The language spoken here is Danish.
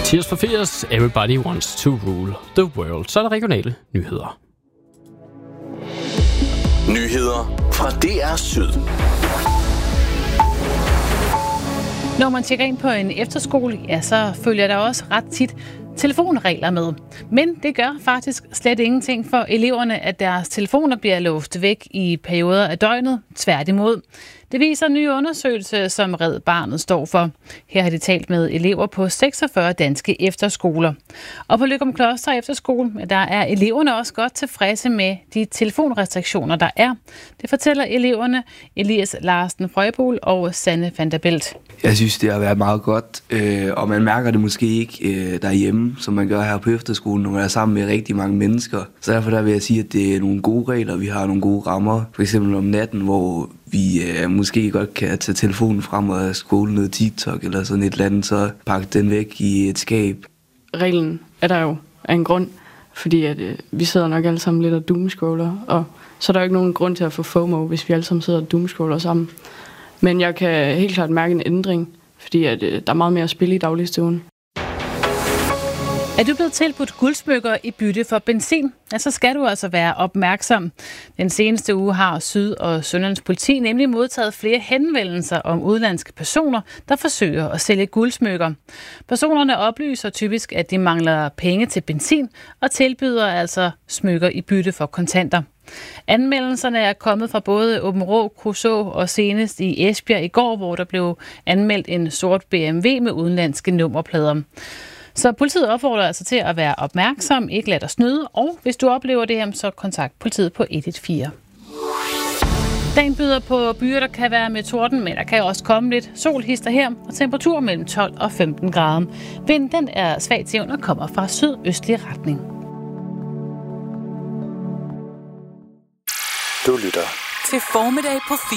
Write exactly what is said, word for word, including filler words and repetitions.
Tears for Fears, Everybody Wants to Rule the World. Så er der regionale nyheder. Nyheder fra D R Syd. Når man tjekker ind på en efterskole, ja, så følger der også ret tit telefonregler med. Men det gør faktisk slet ingenting for eleverne, at deres telefoner bliver låst væk i perioder af døgnet. Tværtimod. Det viser en ny undersøgelse, som Red Barnet står for. Her har de talt med elever på seksogfyrre danske efterskoler. Og på Løgum Kloster Efterskole, der er eleverne også godt tilfredse med de telefonrestriktioner, der er. Det fortæller eleverne Elias Larsen Frøjbol og Sanne van der Belt. Jeg synes, det har været meget godt, øh, og man mærker det måske ikke øh, derhjemme, som man gør her på efterskolen, når man er sammen med rigtig mange mennesker. Så derfor der vil jeg sige, at det er nogle gode regler, vi har nogle gode rammer. For eksempel om natten, hvor vi øh, måske godt kan tage telefonen frem og scrolle noget TikTok eller sådan et eller andet, så pakke den væk i et skab. Reglen er der jo af en grund, fordi at, øh, vi sidder nok alle sammen lidt og doomscroller, og så er der jo ikke nogen grund til at få FOMO, hvis vi alle sammen sidder og doomscroller sammen. Men jeg kan helt klart mærke en ændring, fordi at, øh, der er meget mere spil i dagligstuen. Er du blevet tilbudt guldsmykker i bytte for benzin, ja, så skal du altså være opmærksom. Den seneste uge har Syd- og Sønderjyllands politi nemlig modtaget flere henvendelser om udenlandske personer, der forsøger at sælge guldsmykker. Personerne oplyser typisk, at de mangler penge til benzin og tilbyder altså smykker i bytte for kontanter. Anmeldelserne er kommet fra både Aabenraa, Kruså og senest i Esbjerg i går, hvor der blev anmeldt en sort B M W med udenlandske nummerplader. Så politiet opfordrer altså til at være opmærksom, ikke lade dig snyde, og hvis du oplever det her, så kontakt politiet på et et fire. Dagen byder på byer, der kan være med torden, men der kan også komme lidt sol hister her, og temperatur mellem tolv og femten grader. Vinden den er svag til og kommer fra sydøstlig retning. Du lytter til Formiddag på